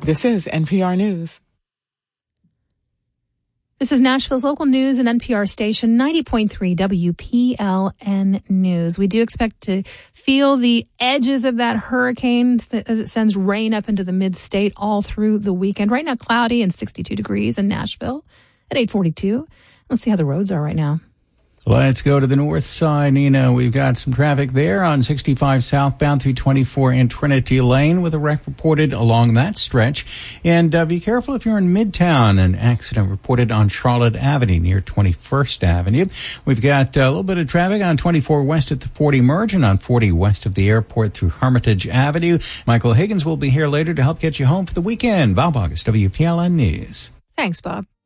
This is NPR News. This is Nashville's local news and NPR station 90.3 WPLN News. We do expect to feel the edges of that hurricane as it sends rain up into the mid-state all through the weekend. Right now, cloudy and 62 degrees in Nashville at 8:42. Let's see how the roads are right now. Let's go to the north side, Nina. We've got some traffic there on 65 southbound through 24 in Trinity Lane with a wreck reported along that stretch. And be careful if you're in Midtown. An accident reported on Charlotte Avenue near 21st Avenue. We've got a little bit of traffic on 24 west at the 40 merge and on 40 west of the airport through Hermitage Avenue. Michael Higgins will be here later to help get you home for the weekend. Bob August, WPLN News. Thanks, Bob.